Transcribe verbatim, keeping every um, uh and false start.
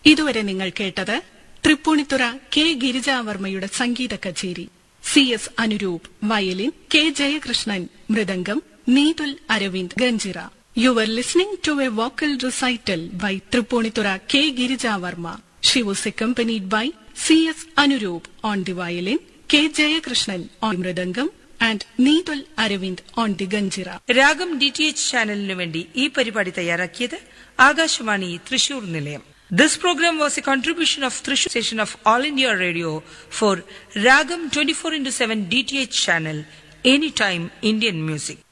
ഇതുവരെ നിങ്ങൾ കേട്ടത് തൃപ്പൂണിത്തുറ കെ ഗിരിജാവർമ്മയുടെ സംഗീത കച്ചേരി. C S Anuroop violin, K Jayakrishnan mridangam, Neethul Aravind ganjira. You were listening to a vocal recital by Tripunitura K. Girijavarma. She was accompanied by C S Anuroop on the violin, K. Jayakrishnan on mridangam and Neetul Aravind on the ganjira. രാഗം D T H ചാനലിനു വേണ്ടി ഈ പരിപാടി തയ്യാറാക്കിയത് ആകാശവാണി തൃശൂർ നിലയം. This program was a contribution of Thrissur station of All India Radio for Ragam twenty-four into seven D T H channel, anytime Indian music.